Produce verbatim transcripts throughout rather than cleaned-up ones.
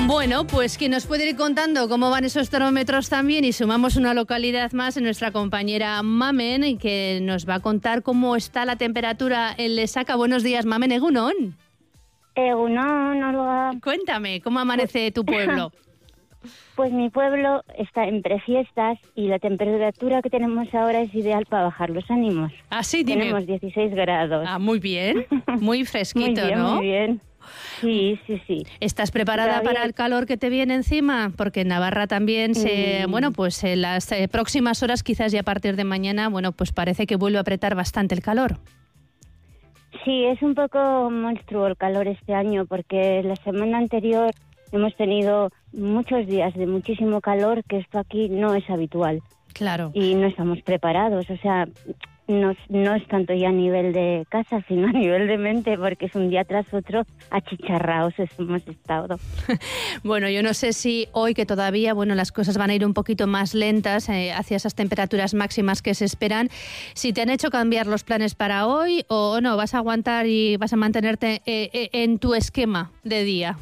Bueno, pues quien nos puede ir contando cómo van esos termómetros también, y sumamos una localidad más, en nuestra compañera Mamen, que nos va a contar cómo está la temperatura en Lesaca. Buenos días, Mamen. Egunon. Egunon, Olga. Cuéntame, ¿cómo amanece tu pueblo? Pues mi pueblo está en prefiestas y la temperatura que tenemos ahora es ideal para bajar los ánimos. Ah, sí, dime. Tenemos dieciséis grados. Ah, muy bien. Muy fresquito, muy bien, ¿no? Muy bien. Sí, sí, sí. ¿Estás preparada Todavía... para el calor que te viene encima? Porque en Navarra también, se, mm. bueno, pues en las eh, próximas horas, quizás ya a partir de mañana, bueno, pues parece que vuelve a apretar bastante el calor. Sí, es un poco monstruo el calor este año, porque la semana anterior hemos tenido muchos días de muchísimo calor, que esto aquí no es habitual. Claro. Y no estamos preparados, o sea, no, no es tanto ya a nivel de casa, sino a nivel de mente, porque es un día tras otro achicharrados hemos estado. Bueno, yo no sé si hoy, que todavía, bueno, las cosas van a ir un poquito más lentas eh, hacia esas temperaturas máximas que se esperan, si te han hecho cambiar los planes para hoy o no, vas a aguantar y vas a mantenerte eh, eh, en tu esquema de día.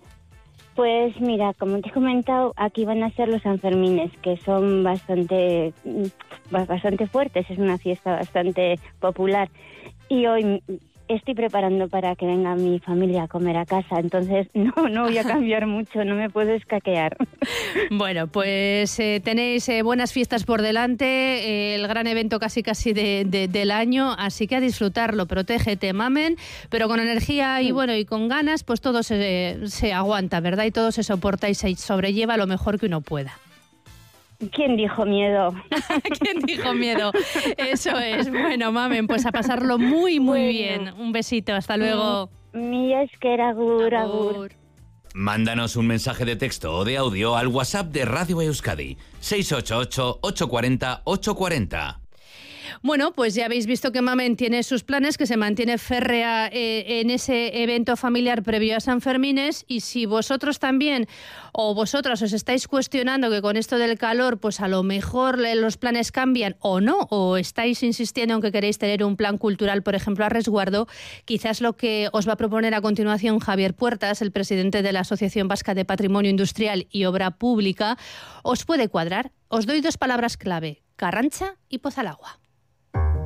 Pues mira, como te he comentado, aquí van a ser los Sanfermines, que son bastante, bastante fuertes, es una fiesta bastante popular. Y hoy estoy preparando para que venga mi familia a comer a casa, entonces no, no voy a cambiar mucho, no me puedo escaquear. Bueno, pues eh, tenéis eh, buenas fiestas por delante, eh, el gran evento casi casi de, de, del año, así que a disfrutarlo, protégete, Mamen, pero con energía y bueno y con ganas, pues todo se, se aguanta, ¿verdad? Y todo se soporta y se sobrelleva lo mejor que uno pueda. ¿Quién dijo miedo? ¿Quién dijo miedo? Eso es. Bueno, Mamen, pues a pasarlo muy, muy bueno. bien. Un besito, hasta luego. Mi es que era agur, agur. Mándanos un mensaje de texto o de audio al WhatsApp de Radio Euskadi, seis ocho ocho, ocho cuatro cero, ocho cuatro cero. Bueno, pues ya habéis visto que Mamen tiene sus planes, que se mantiene férrea eh, en ese evento familiar previo a San Fermines, y si vosotros también o vosotras os estáis cuestionando que con esto del calor pues a lo mejor los planes cambian o no, o estáis insistiendo en que queréis tener un plan cultural, por ejemplo, a resguardo, quizás lo que os va a proponer a continuación Javier Puertas, el presidente de la Asociación Vasca de Patrimonio Industrial y Obra Pública, os puede cuadrar. Os doy dos palabras clave: Carrancha y Pozalagua.